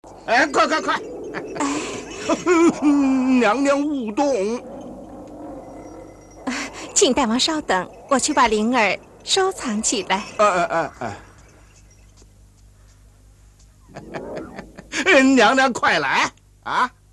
哎，快快快！娘娘勿动。 请大王稍等，我去把灵儿收藏起来。 娘娘快来啊！